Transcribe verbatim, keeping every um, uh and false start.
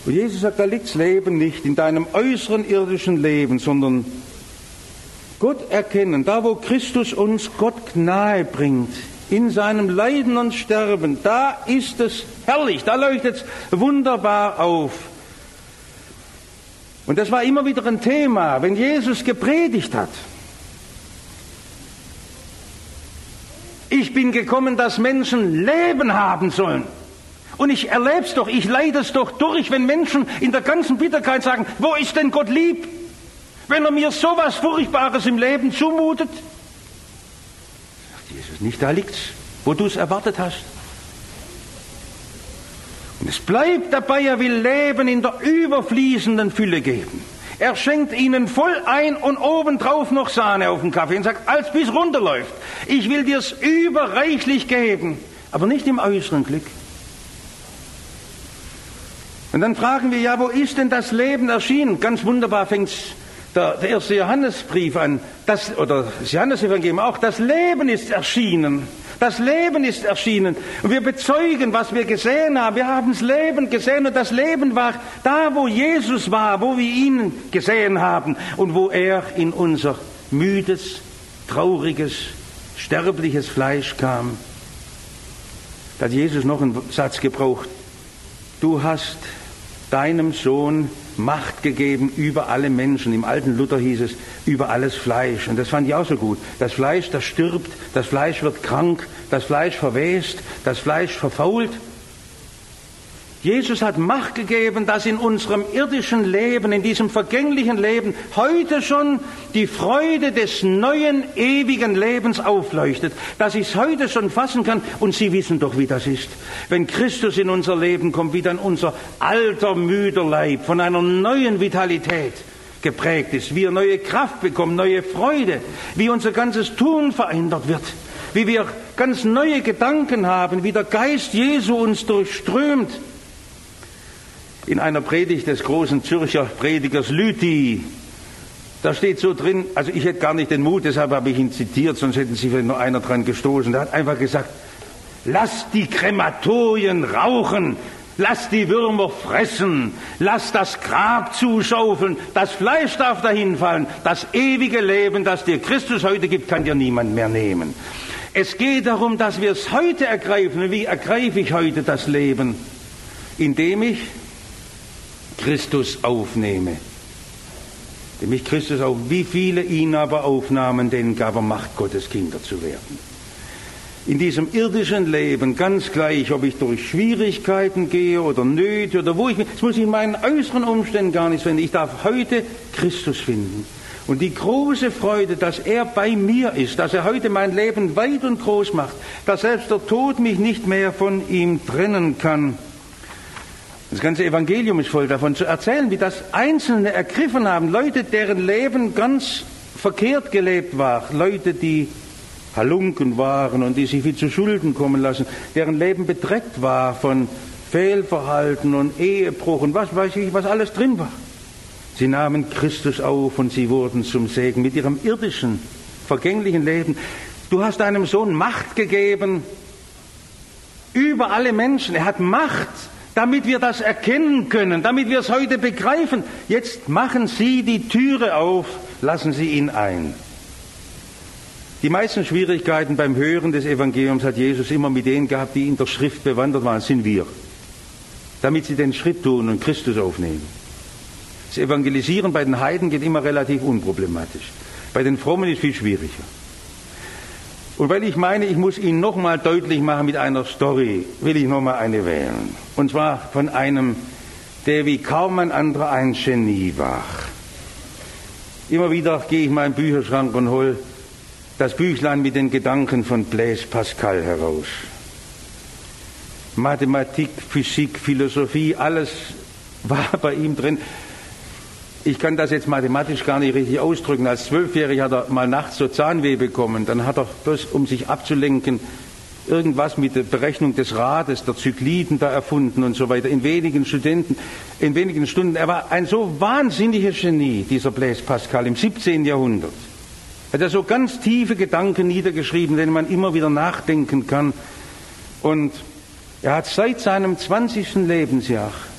Und Jesus sagt, da liegt das Leben nicht in deinem äußeren irdischen Leben, sondern Gott erkennen, da wo Christus uns Gott nahe bringt, in seinem Leiden und Sterben, da ist es herrlich, da leuchtet es wunderbar auf. Und das war immer wieder ein Thema, wenn Jesus gepredigt hat. Ich bin gekommen, dass Menschen Leben haben sollen. Und ich erlebe es doch, ich leide es doch durch, wenn Menschen in der ganzen Bitterkeit sagen, wo ist denn Gott lieb? Wenn er mir sowas Furchtbares im Leben zumutet? Sagt Jesus, nicht da liegt's, wo du es erwartet hast. Und es bleibt dabei, er will Leben in der überfließenden Fülle geben. Er schenkt ihnen voll ein und obendrauf noch Sahne auf den Kaffee und sagt, als bis runterläuft. Ich will dir's überreichlich geben, aber nicht im äußeren Glück. Und dann fragen wir, ja, wo ist denn das Leben erschienen? Ganz wunderbar fängt der, der erste Johannesbrief an, das, oder das Johannesevangelium auch, das Leben ist erschienen. Das Leben ist erschienen. Und wir bezeugen, was wir gesehen haben. Wir haben das Leben gesehen und das Leben war da, wo Jesus war, wo wir ihn gesehen haben und wo er in unser müdes, trauriges, sterbliches Fleisch kam. Da hat Jesus noch einen Satz gebraucht. Du hast deinem Sohn Macht gegeben über alle Menschen. Im alten Luther hieß es, über alles Fleisch. Und das fand ich auch so gut. Das Fleisch, das stirbt, das Fleisch wird krank, das Fleisch verwest, das Fleisch verfault. Jesus hat Macht gegeben, dass in unserem irdischen Leben, in diesem vergänglichen Leben, heute schon die Freude des neuen, ewigen Lebens aufleuchtet. Dass ich es heute schon fassen kann. Und Sie wissen doch, wie das ist. Wenn Christus in unser Leben kommt, wie dann unser alter, müder Leib von einer neuen Vitalität geprägt ist. Wie er neue Kraft bekommt, neue Freude. Wie unser ganzes Tun verändert wird. Wie wir ganz neue Gedanken haben. Wie der Geist Jesu uns durchströmt. In einer Predigt des großen Zürcher Predigers Lüthi, da steht so drin, also ich hätte gar nicht den Mut, deshalb habe ich ihn zitiert, sonst hätten Sie vielleicht noch einer dran gestoßen. Der hat einfach gesagt, lass die Krematorien rauchen, lass die Würmer fressen, lass das Grab zuschaufeln, das Fleisch darf dahin fallen, das ewige Leben, das dir Christus heute gibt, kann dir niemand mehr nehmen. Es geht darum, dass wir es heute ergreifen. Und wie ergreife ich heute das Leben? Indem ich Christus aufnehme. Dem ich Christus auf, wie viele ihn aber aufnahmen, denen gab er Macht, Gottes Kinder zu werden. In diesem irdischen Leben, ganz gleich, ob ich durch Schwierigkeiten gehe oder Nöte oder wo ich bin, das muss ich in meinen äußeren Umständen gar nicht finden. Ich darf heute Christus finden. Und die große Freude, dass er bei mir ist, dass er heute mein Leben weit und groß macht, dass selbst der Tod mich nicht mehr von ihm trennen kann. Das ganze Evangelium ist voll davon zu erzählen, wie das Einzelne ergriffen haben. Leute, deren Leben ganz verkehrt gelebt war. Leute, die Halunken waren und die sich viel zu Schulden kommen lassen. Deren Leben bedreckt war von Fehlverhalten und Ehebruch und was weiß ich, was alles drin war. Sie nahmen Christus auf und sie wurden zum Segen mit ihrem irdischen, vergänglichen Leben. Du hast deinem Sohn Macht gegeben über alle Menschen. Er hat Macht, damit wir das erkennen können, damit wir es heute begreifen. Jetzt machen Sie die Türe auf, lassen Sie ihn ein. Die meisten Schwierigkeiten beim Hören des Evangeliums hat Jesus immer mit denen gehabt, die in der Schrift bewandert waren, sind wir. Damit sie den Schritt tun und Christus aufnehmen. Das Evangelisieren bei den Heiden geht immer relativ unproblematisch. Bei den Frommen ist es viel schwieriger. Und weil ich meine, ich muss Ihnen nochmal deutlich machen mit einer Story, will ich nochmal eine wählen. Und zwar von einem, der wie kaum ein anderer ein Genie war. Immer wieder gehe ich in meinen Bücherschrank und hole das Büchlein mit den Gedanken von Blaise Pascal heraus. Mathematik, Physik, Philosophie, alles war bei ihm drin. Ich kann das jetzt mathematisch gar nicht richtig ausdrücken. Als Zwölfjähriger hat er mal nachts so Zahnweh bekommen. Dann hat er bloß, um sich abzulenken, irgendwas mit der Berechnung des Rades, der Zykliden da erfunden und so weiter. In wenigen Studenten, in wenigen Stunden. Er war ein so wahnsinniges Genie, dieser Blaise Pascal, im siebzehnten Jahrhundert. Er hat ja so ganz tiefe Gedanken niedergeschrieben, denen man immer wieder nachdenken kann. Und er hat seit seinem zwanzigsten Lebensjahr